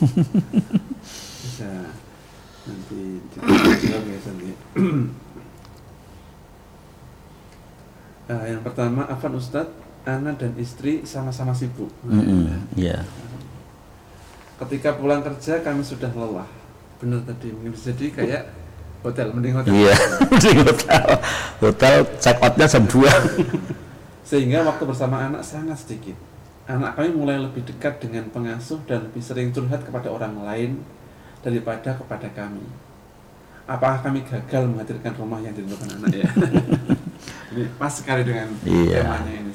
Bisa nanti jawab ya Santi. Yang pertama, Afan Ustadz, anak dan istri sama-sama sibuk. Iya. Ketika pulang kerja kami sudah lelah. Benar tadi, mungkin bisa jadi kayak hotel, mending hotel. Iya, mending hotel. Hotel check out-nya jam 2. Sehingga waktu bersama anak sangat sedikit. Anak kami mulai lebih dekat dengan pengasuh dan lebih sering curhat kepada orang lain daripada kepada kami. Apakah kami gagal menghadirkan rumah yang dirindukan anak ya? Ini pas sekali dengan temanya ini.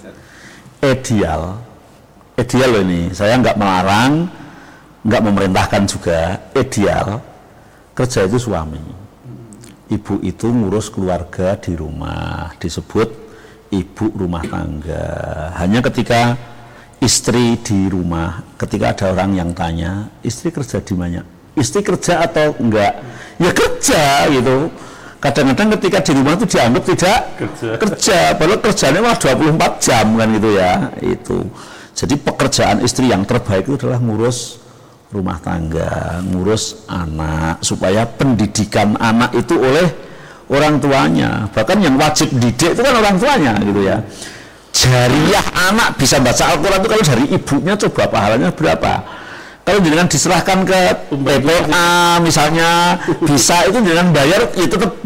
Ideal loh ini. Saya nggak melarang, nggak memerintahkan juga. Ideal kerja itu suami. Ibu itu ngurus keluarga di rumah, disebut ibu rumah tangga. Hanya ketika istri di rumah, ketika ada orang yang tanya, istri kerja di mana? Istri kerja atau enggak? Ya kerja gitu. Kadang-kadang ketika di rumah itu dianggap tidak kerja, padahal kerjanya malah 24 jam kan gitu ya. Itu. Jadi pekerjaan istri yang terbaik itu adalah ngurus rumah tangga, ngurus anak, supaya pendidikan anak itu oleh orang tuanya. Bahkan yang wajib didik itu kan orang tuanya gitu ya. Jariah anak bisa baca Al-Quran itu kalau dari ibunya coba pahalanya berapa? Kalau jangan diserahkan ke PPA misalnya bisa itu jangan bayar, itu tetap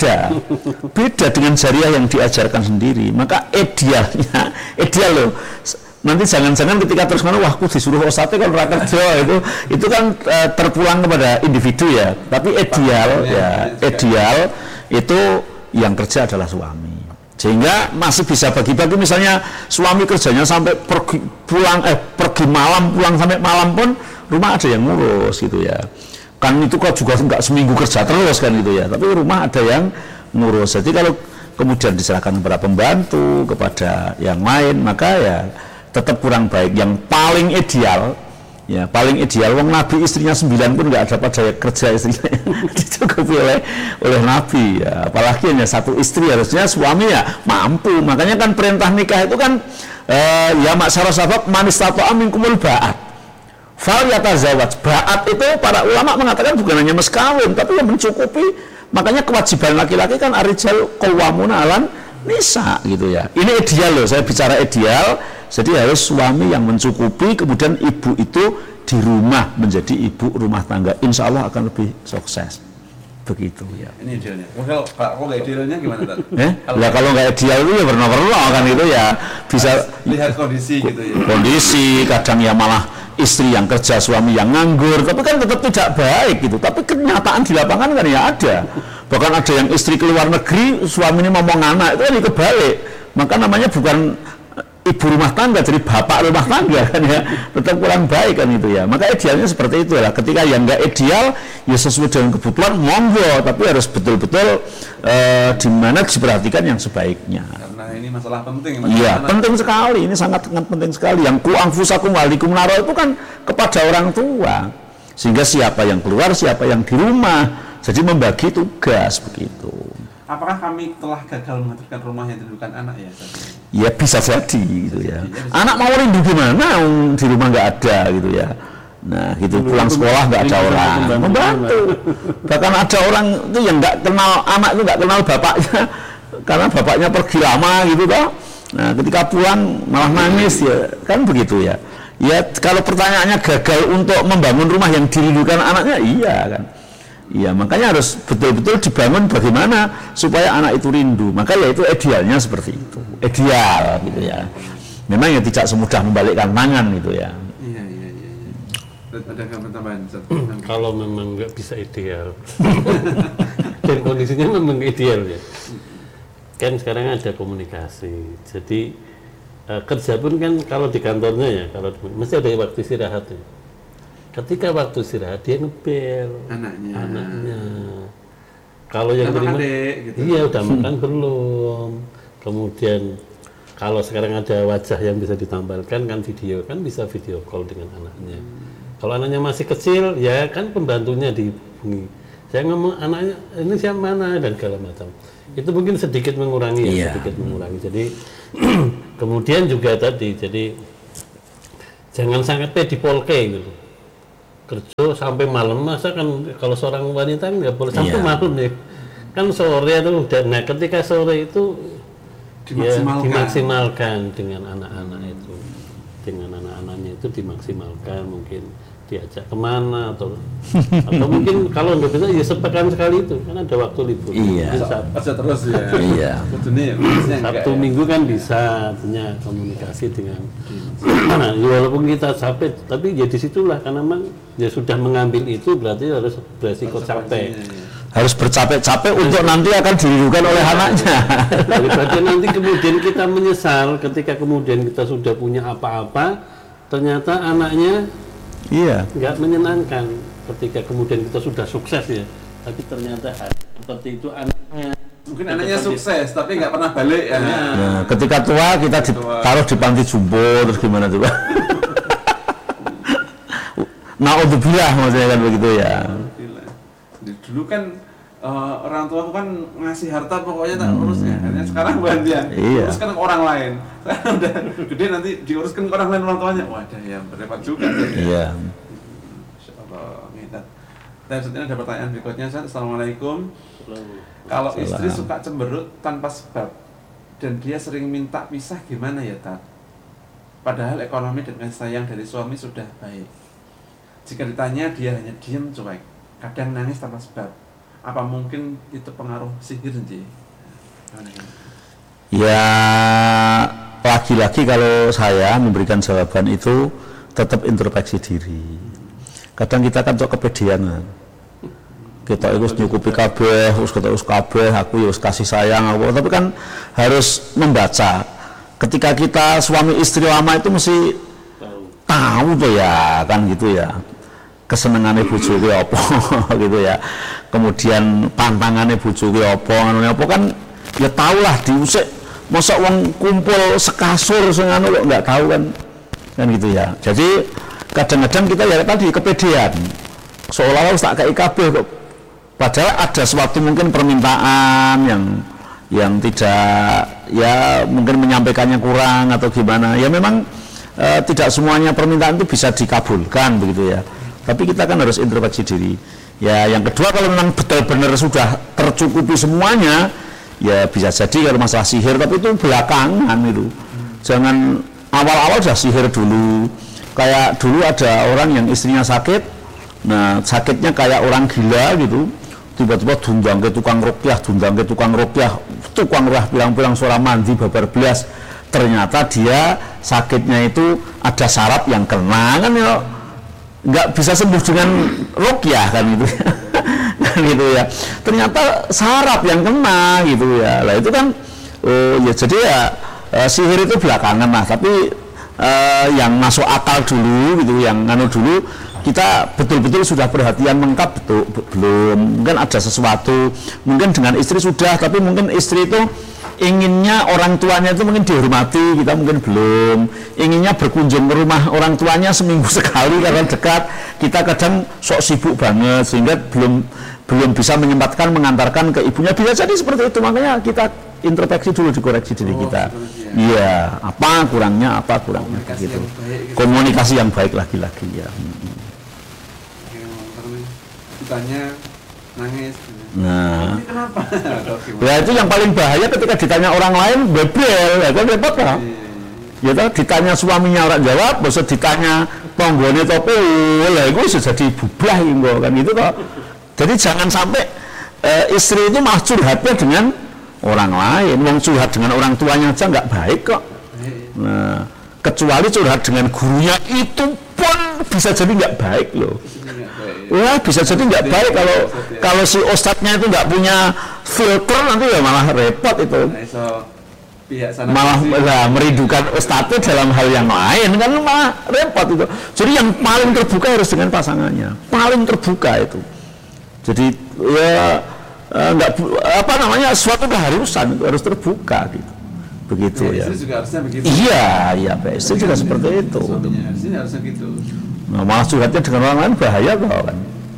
beda dengan jariah yang diajarkan sendiri. Maka ideal loh. Nanti jangan-jangan ketika terus wah aku disuruh osate kalau rakyat kerja itu kan terpulang kepada individu ya. Tapi ideal itu yang kerja adalah suami. Sehingga masih bisa bagi-bagi, misalnya suami kerjanya sampai pergi malam, pulang sampai malam pun rumah ada yang ngurus gitu ya. Kan itu kok juga enggak seminggu kerja terus kan gitu ya. Tapi rumah ada yang ngurus. Jadi kalau kemudian diserahkan kepada pembantu, kepada yang lain, maka ya tetap kurang baik. Yang paling ideal wong Nabi istrinya 9 pun nggak dapat daya kerja istrinya dicukupi oleh Nabi ya. Apalagi hanya satu istri, harusnya suami ya mampu. Makanya kan perintah nikah itu kan ya masyarakat sahabat manistata'a minkumul ba'at fal yatazawwaj. Ba'at itu para ulama mengatakan bukan hanya mas kawin tapi yang mencukupi. Makanya kewajiban laki-laki kan ar-rijal qawwamuna 'alan nisa gitu ya. Ini ideal loh, saya bicara ideal. Jadi harus suami yang mencukupi, kemudian ibu itu di rumah menjadi ibu rumah tangga. Insya Allah akan lebih sukses. Begitu ya. Ini idealnya. Kalau nggak idealnya gimana Tad? Kalau nggak ideal itu ya pernah kan itu ya bisa lihat kondisi gitu ya. Kondisi kadang ya malah istri yang kerja, suami yang nganggur, tapi kan tetap tidak baik gitu. Tapi kenyataan di lapangan kan ya ada. Bahkan ada yang istri keluar negeri, suaminya ngomong anak, itu kan kebalik. Maka namanya bukan ibu rumah tangga, jadi bapak rumah tangga kan ya, tetap kurang baik kan itu ya. Maka idealnya seperti itu lah. Ketika yang nggak ideal, ya sesuai dengan kebutuhan monggo, tapi harus betul-betul di mana diperhatikan yang sebaiknya. Karena ini masalah penting. Iya, penting sekali. Ini sangat penting sekali. Yang ku anfusakum walikum naro itu kan kepada orang tua. Sehingga siapa yang keluar, siapa yang di rumah. Jadi membagi tugas begitu. Apakah kami telah gagal menghadirkan rumah yang dirindukan anak ya? Ya bisa jadi gitu ya. Anak mau rindu gimana? Di rumah nggak ada gitu ya. Nah gitu, pulang sekolah nggak ada orang membantu. Bahkan ada orang itu yang nggak kenal anak, itu nggak kenal bapaknya karena bapaknya pergi lama gitu toh. Nah ketika pulang malah nangis ya, kan begitu ya. Ya kalau pertanyaannya gagal untuk membangun rumah yang dirindukan anaknya, iya kan. Iya, makanya harus betul-betul dibangun bagaimana supaya anak itu rindu. Maka ya itu idealnya seperti itu. Ideal gitu ya. Memang ya tidak semudah membalikkan tangan gitu ya. Iya. Ada gambar tambahan? Kalau memang nggak bisa ideal dan kondisinya memang ideal ya. Kan sekarang ada komunikasi. Jadi kerja pun kan kalau di kantornya ya, kalau mesti ada waktu istirahat ya. Ketika waktu istirahat dia ngebel anaknya. Kalau yang terima, gitu. Iya udah makan belum. Kemudian kalau sekarang ada wajah yang bisa ditampilkan kan video, kan bisa video call dengan anaknya. Kalau anaknya masih kecil ya kan pembantunya dihubungi. Saya ngomong anaknya ini siapa mana dan segala macam. Itu mungkin sedikit mengurangi ya, sedikit mengurangi. Jadi kemudian juga tadi, jadi jangan sangat pedipolke gitu. kerja sampai malam, masa kan kalau seorang wanita nggak boleh sampai malam ya, kan sore itu. Nah ketika sore itu dimaksimalkan dengan anak-anak itu, dengan anak-anaknya itu dimaksimalkan, mungkin diajak kemana atau mungkin kalau nggak bisa ya sepekan sekali itu kan ada waktu libur. Bisa terus ya. Sabtu Minggu kan bisa punya komunikasi dengan walaupun kita capek, tapi ya disitulah karena memang ya sudah mengambil itu berarti harus beresiko capek. Harus bercapek-capek untuk nanti akan dirugikan oleh anaknya. Daripada nanti kemudian kita menyesal ketika kemudian kita sudah punya apa-apa, ternyata anaknya nggak menyenangkan ketika kemudian kita sudah sukses ya, tapi ternyata seperti itu anaknya. Mungkin anaknya sukses tapi nggak pernah balik ya. Nah, ketika tua kita ditaruh di panti jumbo terus gimana coba? Naudzubillah maksudnya kan begitu ya. Dulu kan orang tua kan ngasih harta pokoknya tak urusnya. Akhirnya sekarang gantian. Uruskan ke orang lain. Sekarang udah gede nanti diuruskan ke orang lain orang tuanya. Wadah ya berlipat juga. Iya. Insyaallah kita. Dan selanjutnya ada pertanyaan berikutnya. Assalamualaikum. Kalau istri suka cemberut tanpa sebab dan dia sering minta pisah gimana ya Tat? Padahal ekonomi dan kasih sayang dari suami sudah baik. Jika ditanya dia hanya diam cuek, kadang nangis tanpa sebab. Apa mungkin itu pengaruh sihir Ji? Ya lagi-lagi kalau saya memberikan jawaban itu tetap introspeksi diri. Kadang kita kan cok kepedean. Kita harus nyukupi kabeh, harus kabeh, aku ya kasih sayang aku. Tapi kan harus membaca. Ketika kita suami istri lama itu mesti tahu tuh ya, kan gitu ya. Kesenangannya bojo ki apa gitu ya. Kemudian pantangannya bojo ki apa kan ya tahulah diusik. Masa wong kumpul sekasur sing anu kok enggak tahu kan gitu ya. Jadi kadang-kadang kita ya tadi kepedean. Seolah-olah tak kayak kabeh kok. Padahal ada suatu mungkin permintaan yang tidak ya mungkin menyampaikannya kurang atau gimana. Ya memang tidak semuanya permintaan itu bisa dikabulkan begitu ya. Tapi kita kan harus introspeksi diri. Ya yang kedua kalau memang betul-benar sudah tercukupi semuanya, ya bisa jadi kalau masalah sihir, tapi itu belakangan itu. Jangan awal-awal sudah sihir dulu. Kayak dulu ada orang yang istrinya sakit, nah sakitnya kayak orang gila gitu. Tiba-tiba dundang ke tukang ruqyah, tukang ruqyah bilang-bilang suara mandi babar belas. Ternyata dia sakitnya itu ada saraf yang kena kan ya. Nggak bisa sembuh dengan ruqyah kan gitu kan gitu ya, ternyata saraf yang kena gitu ya. Lah itu kan ya jadi ya sihir itu belakangan lah, tapi yang masuk akal dulu gitu, yang anu dulu kita betul-betul sudah perhatian lengkap betul belum, mungkin ada sesuatu, mungkin dengan istri sudah, tapi mungkin istri itu inginnya orang tuanya itu mungkin dihormati, kita mungkin belum, inginnya berkunjung ke rumah orang tuanya seminggu sekali karena dekat, kita kadang sok sibuk banget sehingga belum bisa menyempatkan mengantarkan ke ibunya. Bisa jadi seperti itu, makanya kita introspeksi dulu, dikoreksi diri kita. Iya, apa kurangnya gitu. Komunikasi yang baik lagi-lagi ya. Ditanya nangis. Nah, kenapa? Ya itu yang paling bahaya ketika ditanya orang lain bebel, ya kan repot lah. Ya toh, ditanya suaminya orang jawab, maksud ditanya tonggone topo, lah itu sudah jadi bublah gitu kan gitu toh. Jadi jangan sampai istri itu malah curhatnya dengan orang lain, yang curhat dengan orang tuanya aja nggak baik kok. Nah, kecuali curhat dengan gurunya itu pun bisa jadi nggak baik loh. Wah, bisa jadi nggak baik kalau si ustadznya itu nggak punya filter, nanti ya malah repot itu. Malah merindukan ustadznya dalam hal yang lain kan malah repot itu. Jadi yang paling terbuka harus dengan pasangannya, paling terbuka itu. Jadi ya nggak suatu keharusan itu harus terbuka gitu. Begitu ya. Istri juga harusnya begitu. Iya, istri juga seperti itu. Harusnya gitu. Nah, malah curhatnya dengan orang lain bahaya toh kan.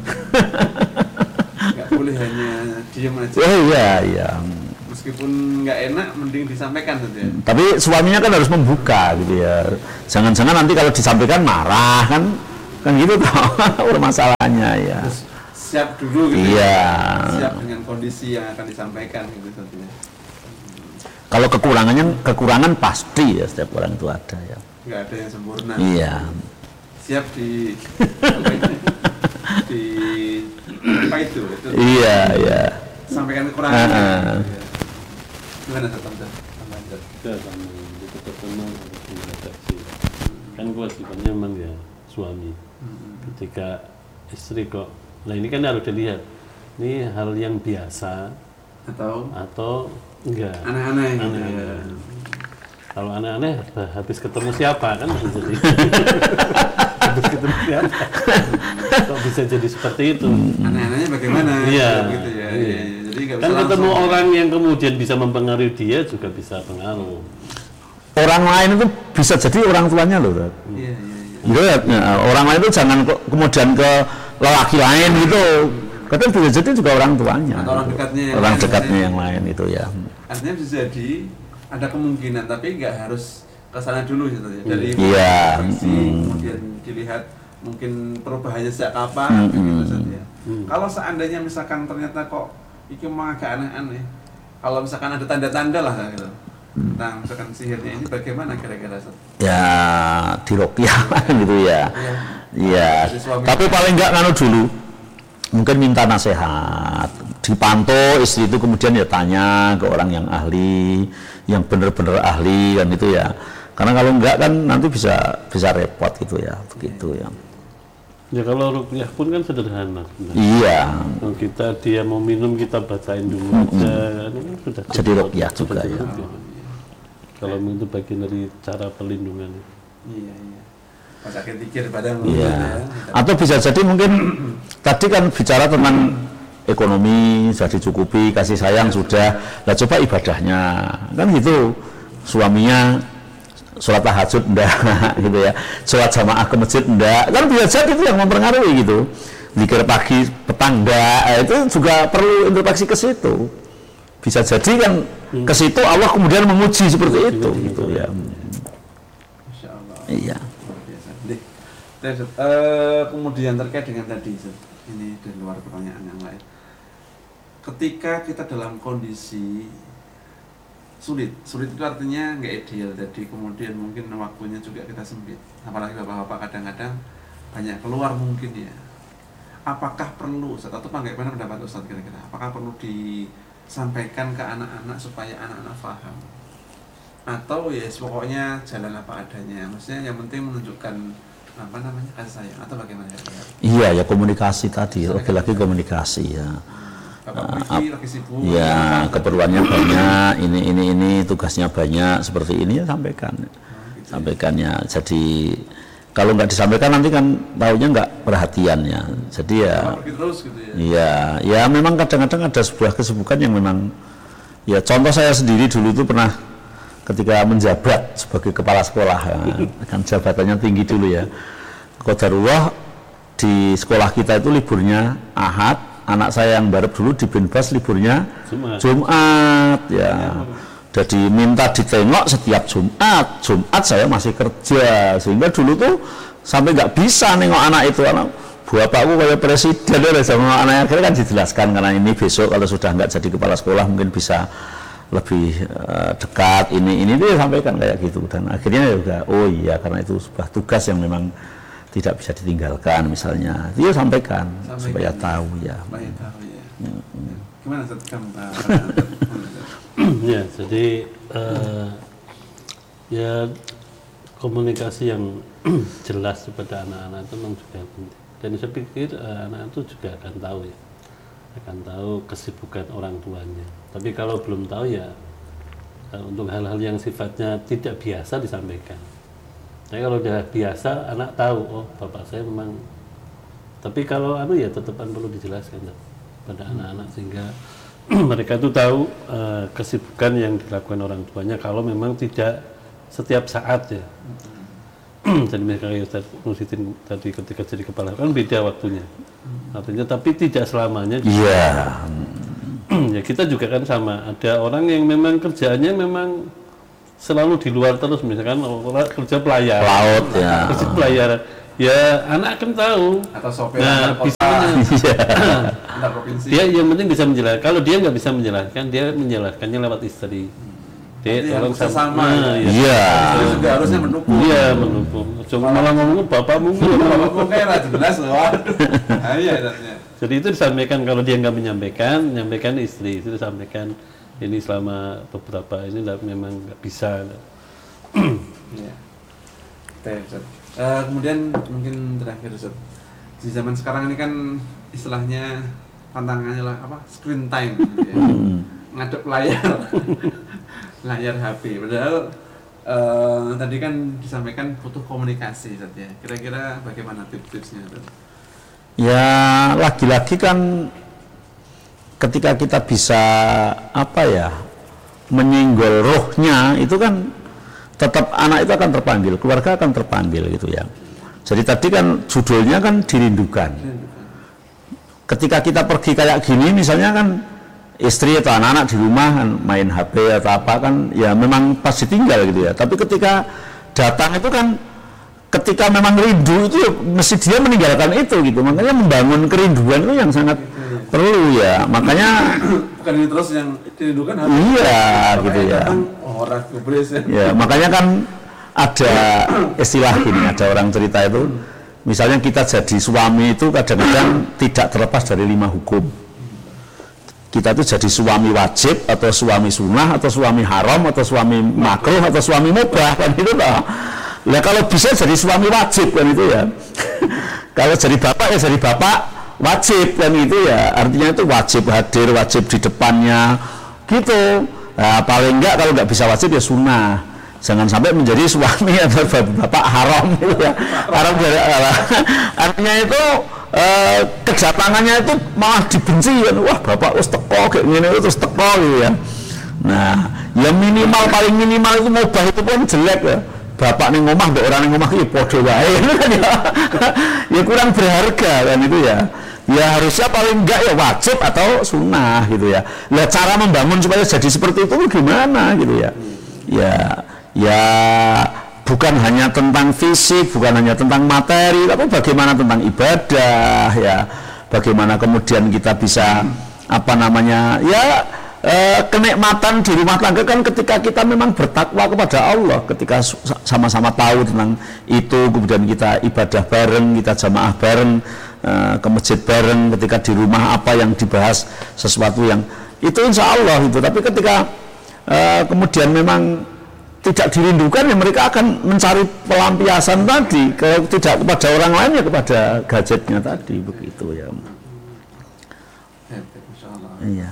Nggak boleh hanya diam aja. Iya. Meskipun nggak enak, mending disampaikan gitu ya. Tapi suaminya kan harus membuka gitu ya. Jangan-jangan nanti kalau disampaikan marah kan Kan gitu toh permasalahannya ya. Terus siap dulu gitu. Iya. Siap dengan kondisi yang akan disampaikan gitu tentunya. Kalau kekurangan pasti ya setiap orang itu ada ya. Nggak ada yang sempurna. Iya. Siap di apa itu? Iya, iya. Sampaikan kekurangan. Heeh. Iya. Gimana Tante? Tidak sama, itu pertama harus mengadaptasi. Kan kewajibannya memang ya suami. Ketika istri kok, nah ini kan harus dilihat. Ini hal yang biasa atau enggak? Aneh-aneh. Gitu, Aneh-aneh. ya. Kalau aneh-aneh habis ketemu siapa kan bisa jadi. Habis ketemu siapa? Kok bisa jadi seperti itu? Aneh-anehnya bagaimana? Iya. Gitu ya. Iya. Jadi nggak Kan bisa ketemu langsung. orang yang kemudian bisa mempengaruhi dia juga bisa pengaruh. Orang lain itu bisa jadi orang tuanya loh. Iya, iya, iya. Lihat, ya, orang lain itu jangan kemudian ke lelaki lain gitu. Kadang bisa jadi juga orang tuanya. Atau orang dekatnya yang orang lain, dekatnya ya. yang lain itu ya. Artinya bisa jadi ada kemungkinan, tapi nggak harus ke sana dulu gitu ya. Dari Iya. kemudian dilihat mungkin perubahannya sejak kapan begitu saja. Kalau seandainya misalkan ternyata kok itu memang agak aneh-aneh. Kalau misalkan ada tanda-tanda lah gitu. Nah, misalkan sihirnya ini bagaimana kira-kira? Ya diruqyah gitu ya. Iya. Dari suami. Tapi paling enggak nganu dulu. Mungkin minta nasihat, dipantau istri itu kemudian ya tanya ke orang yang ahli, yang benar-benar ahli kan itu ya. Karena kalau enggak kan nanti bisa repot gitu ya, begitu ya. Ya kalau ruqyah pun kan sederhana. Iya. Kalau dia mau minum kita bacain dulu aja, ini kan sudah Jadi cukup. ruqyah juga Jadi ya. ruqyah. Kalau itu bagian dari cara perlindungan. Iya, iya. Pakai pikir pada Iya. Atau bisa jadi mungkin tadi kan bicara tentang ekonomi sudah dicukupi, kasih sayang sudah. Nah coba ibadahnya kan gitu, suaminya sholat tahajud enggak gitu ya, sholat jamaah ke masjid enggak, kan bisa jadi itu yang mempengaruhi gitu. Zikir pagi petang enggak, itu juga perlu introspeksi ke situ. Bisa jadi kan ke situ Allah kemudian menguji seperti itu gitu ya. Masya Allah. Iya. Luar biasa. Deh. Terus, kemudian terkait dengan tadi, ini di luar pertanyaan yang lain. Ketika kita dalam kondisi sulit itu artinya nggak ideal, jadi kemudian mungkin waktunya juga kita sempit. Apalagi bapak-bapak kadang-kadang banyak keluar mungkin ya. Apakah perlu, Ustaz, atau bagaimana pendapat Ustaz kira-kira? Apakah perlu disampaikan ke anak-anak supaya anak-anak paham? Atau ya pokoknya jalan apa adanya, maksudnya yang penting menunjukkan apa namanya kasih sayang atau bagaimana ya? Iya ya komunikasi tadi, lagi-lagi komunikasi ya. Bapak pergi lagi sibuk. Ya keperluannya banyak, ini tugasnya banyak seperti ini ya sampaikan, sampaikannya. Jadi kalau nggak disampaikan nanti kan taunya nggak perhatian ya. Jadi ya, Pergi terus gitu ya. iya, ya memang kadang-kadang ada sebuah kesibukan yang memang, ya contoh saya sendiri dulu itu pernah ketika menjabat sebagai kepala sekolah, ya, kan jabatannya tinggi dulu ya. Qadarullah di sekolah kita itu liburnya Ahad. Anak saya yang barep dulu di Binbas liburnya Jumat ya. Jadi minta ditengok setiap Jumat saya masih kerja, sehingga dulu tuh sampai nggak bisa nengok anak itu, anak bapakku kayak presiden ya sama anaknya. Akhirnya kan dijelaskan karena ini besok kalau sudah nggak jadi kepala sekolah mungkin bisa lebih dekat, ini dia sampaikan kayak gitu, dan akhirnya ya udah oh iya karena itu sebuah tugas yang memang tidak bisa ditinggalkan misalnya, dia sampaikan supaya tahu ya. Supaya tahu ya. Gimana Ustaz kamu? Ya, jadi ya komunikasi yang jelas kepada anak-anak itu memang juga penting. Dan saya pikir anak itu juga akan tahu ya, akan tahu kesibukan orang tuanya. Tapi kalau belum tahu ya untuk hal-hal yang sifatnya tidak biasa disampaikan. Tapi kalau udah biasa, anak tahu, oh bapak saya memang. Tapi kalau ya tetap perlu dijelaskan pada anak-anak sehingga mereka itu tahu kesibukan yang dilakukan orang tuanya. Kalau memang tidak setiap saat ya. Jadi misalnya Ustaz Nusitin tadi ketika jadi kepala kan beda waktunya. Artinya tapi tidak selamanya. Iya. Ya kita juga kan sama. Ada orang yang memang kerjaannya memang selalu di luar terus, misalkan orang kerja pelayar Laut ya. kerja pelayar Ya anak akan tahu. Atau sopir Nah, antar bisa kota, antar provinsi. dia yang penting bisa menjelaskan. Kalau dia nggak bisa menjelaskan, dia menjelaskannya lewat istri. Dia Berarti tolong harus sama. Iya. Istri juga harusnya mendukung. Iya mendukung. Cuma malah ngomong bapakmu. Bapakmu kayak rada jelas loh. Iya artinya. Jadi itu disampaikan, kalau dia nggak menyampaikan istri itu disampaikan ini selama beberapa ini memang nggak bisa. Iya. Ustaz. Kemudian mungkin terakhir Ustaz. Di zaman sekarang ini kan istilahnya tantangannya lah apa? Screen time gitu ya. Ngadep layar HP. Padahal tadi kan disampaikan butuh komunikasi Ustaz ya. Kira-kira bagaimana tips-tipsnya Ustaz? Ya lagi-lagi kan ketika kita bisa menyinggol rohnya itu kan tetap anak itu akan terpanggil, keluarga akan terpanggil gitu ya. Jadi tadi kan judulnya kan dirindukan. Ketika kita pergi kayak gini misalnya kan istri atau anak-anak di rumah kan main HP atau apa kan ya memang pasti tinggal gitu ya. Tapi ketika datang itu kan ketika memang rindu itu ya, mesti dia meninggalkan itu gitu. Makanya membangun kerinduan itu yang sangat perlu ya. Makanya bukan ini terus yang dirindukan harus. Iya gitu ya. Orang gubris ya. Ya, makanya kan ada istilah gini, ada orang cerita itu, misalnya kita jadi suami itu kadang-kadang tidak terlepas dari 5 hukum. Kita itu jadi suami wajib atau suami sunnah atau suami haram atau suami makruh atau suami mubah kan itu toh. Nah kalau bisa jadi suami wajib kan itu ya. Kalau jadi bapak ya jadi bapak wajib kan itu ya. Artinya itu wajib hadir, wajib di depannya gitu. Nah, paling enggak kalau nggak bisa wajib ya sunnah. Jangan sampai menjadi suami atau bapak haram gitu ya. Haram dari artinya itu kedatangannya itu malah dibenci kan. Wah bapak terus teko kayak gini terus teko gitu ya. Nah ya paling minimal itu mubah itu pun jelek ya. Bapak nih ngomah mbak orang nih ngomah ya podo wae kan ya. Ya kurang berharga kan itu ya. Ya harusnya paling enggak ya wajib atau sunnah gitu ya. Nah cara membangun supaya jadi seperti itu gimana gitu ya. Ya bukan hanya tentang fisik, bukan hanya tentang materi, tapi bagaimana tentang ibadah ya. Bagaimana kemudian kita bisa kenikmatan di rumah tangga kan ketika kita memang bertakwa kepada Allah, ketika sama-sama tahu tentang itu, kemudian kita ibadah bareng, kita jamaah bareng, ke masjid bareng, ketika di rumah apa yang dibahas sesuatu yang itu insya Allah itu. Tapi ketika kemudian memang tidak dirindukan ya mereka akan mencari pelampiasan tadi, kalau tidak kepada orang lain ya kepada gadgetnya tadi begitu ya. Masya Allah. Iya.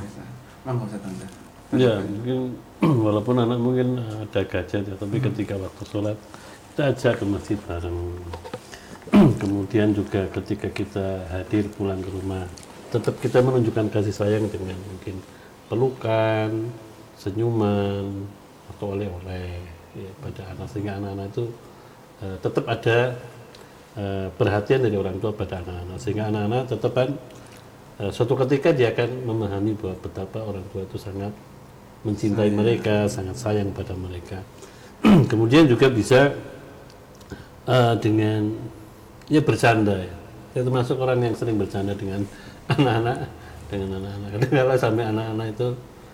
Ya mungkin walaupun anak mungkin ada gadget ya, tapi ketika waktu sholat kita ajak ke masjid bareng. Kemudian juga ketika kita hadir pulang ke rumah, tetap kita menunjukkan kasih sayang dengan mungkin pelukan, senyuman, atau oleh-oleh ya, pada anak, sehingga anak-anak itu tetap ada perhatian dari orang tua pada anak-anak, sehingga anak-anak tetap kan suatu ketika dia akan memahami bahwa betapa orang tua itu sangat mencintai mereka, sangat sayang pada mereka. Kemudian juga bisa dengan ya bercanda ya. Saya termasuk orang yang sering bercanda dengan anak-anak. Kadang-kadang sampai anak-anak itu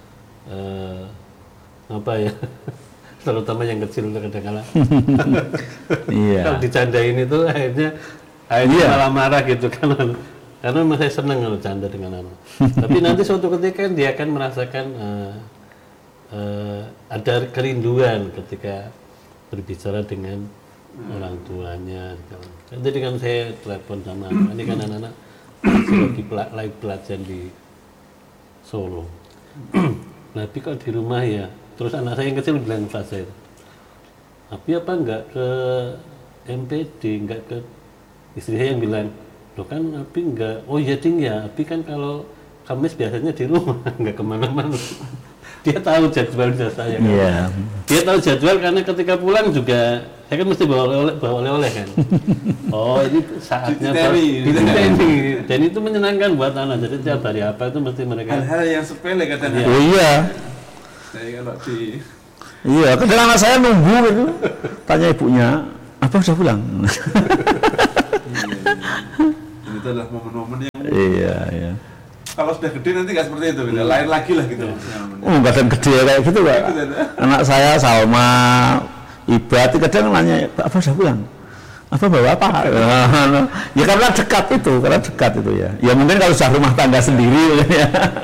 terutama yang kecil kadang-kadang. Iya. Kalau dicandain itu akhirnya malah marah gitu kan. Karena memang saya senang kalau bercanda dengan anak. Tapi nanti suatu ketika dia akan merasakan ada kerinduan ketika berbicara dengan orang tuanya. Jadi kan saya telepon sama anak, ini kan anak-anak lagi pelajaran di Solo. Tapi kok di rumah ya, terus anak saya yang kecil bilang ke saya, tapi apa enggak ke MPD, enggak ke istri saya yang bilang, loh kan Abi enggak, oh iya ding ya, Abi kan kalau Kamis biasanya di rumah, enggak kemana-mana. Dia tahu jadwalnya saya kan. Yeah. Dia tahu jadwal karena ketika pulang juga saya kan mesti bawa oleh-oleh kan. Oh ini saatnya diteni. Dan itu menyenangkan buat anak. Jadi tiap hari apa itu mesti mereka. Hal-hal yang sepele katanya. Oh iya. Saya kalau di. Iya, kadang anak saya nunggu gitu. Tanya ibunya, apa udah pulang? Dan itu adalah momen-momen yang Iya. kalau sudah gede nanti nggak seperti itu, gitu. Lain lagi lah gitu. Kadang gede kayak gitu Pak. Anak saya sama Iba itu kadang nanya, Pak sudah pulang? Apa bawa apa? Ya karena dekat itu ya. Ya mungkin kalau sudah rumah tangga sendiri ya.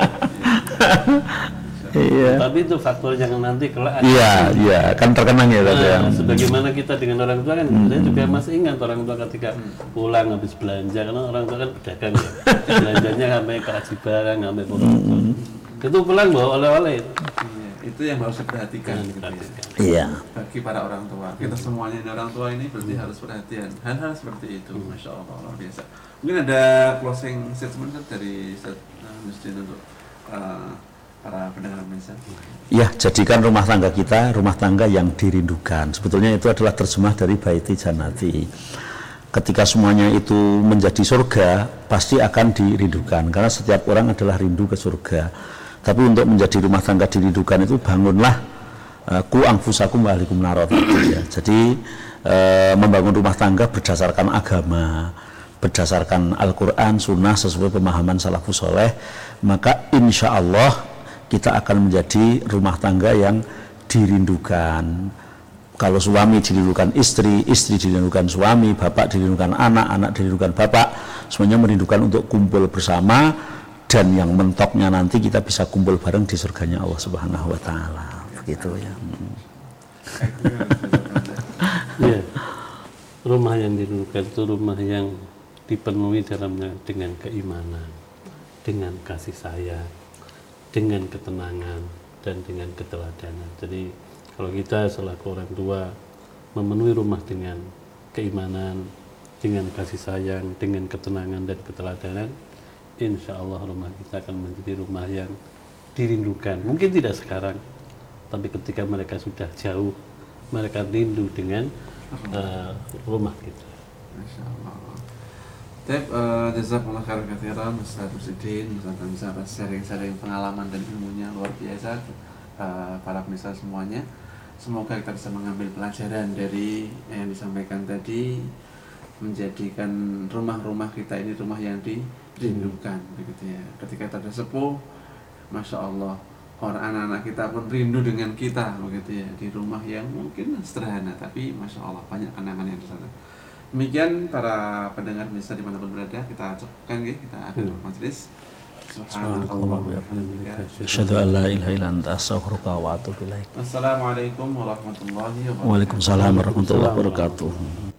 Iya. Tapi itu faktor yang nanti kelak. Iya, kan terkenang ya tadi. Sebagaimana kita dengan orang tua kan, saya juga masih ingat orang tua ketika pulang habis belanja, karena orang tua kan pedagang ya. Belanjanya sampai ke Aji Barang, sampai Purwokerto. Itu pulang bawa oleh-oleh. Itu yang harus diperhatikan. Gitu ya. Iya. Bagi para orang tua, kita semuanya ini orang tua ini berarti harus perhatian. Hal-hal seperti itu, masya Allah, luar biasa. Mungkin ada closing statement dari Ustaz Mustin untuk para pendengar Indonesia. Ya, jadikan rumah tangga kita rumah tangga yang dirindukan. Sebetulnya itu adalah terjemah dari Baiti Jannati. Ketika semuanya itu menjadi surga, pasti akan dirindukan. Karena setiap orang adalah rindu ke surga. Tapi untuk menjadi rumah tangga dirindukan itu bangunlah ku anfusakum wa ahlikum naro. Ya. Jadi membangun rumah tangga berdasarkan agama, berdasarkan Al-Quran, Sunnah sesuai pemahaman salafus soleh, maka insya Allah kita akan menjadi rumah tangga yang dirindukan. Kalau suami dirindukan istri, istri dirindukan suami, bapak dirindukan anak, anak dirindukan bapak, semuanya merindukan untuk kumpul bersama, dan yang mentoknya nanti kita bisa kumpul bareng di surganya Allah Subhanahu wa Ta'ala. Begitu ya. Ya. Rumah yang dirindukan itu rumah yang dipenuhi dalamnya dengan keimanan, dengan kasih sayang, dengan ketenangan, dan dengan keteladanan. Jadi kalau kita selaku orang tua memenuhi rumah dengan keimanan, dengan kasih sayang, dengan ketenangan dan keteladanan, insya Allah rumah kita akan menjadi rumah yang dirindukan. Mungkin tidak sekarang, tapi ketika mereka sudah jauh, mereka rindu dengan rumah kita. Masya Allah. Jazakumullah khairan katsiran Ustaz Mustin, Ustaz Hamzah atas sharing-sharing pengalaman dan ilmunya luar biasa. Para pemirsa semuanya, semoga kita bisa mengambil pelajaran dari yang disampaikan tadi, menjadikan rumah-rumah kita ini rumah yang dirindukan, begitu ya. Ketika kita sudah sepuh, masya Allah, orang anak-anak kita pun rindu dengan kita, begitu ya, di rumah yang mungkin sederhana, tapi masya Allah banyak kenangan yang di sana. Demikian para pendengar bisa dimanapun berada, kita cukupkan ya, kita akhir majelis. Subhanallah wa bihamdihi. Asyhadu an la ilaha illa anta astaghfiruka wa atubu ilaik. Assalamualaikum warahmatullahi wabarakatuh. Waalaikumsalam warahmatullahi wabarakatuh.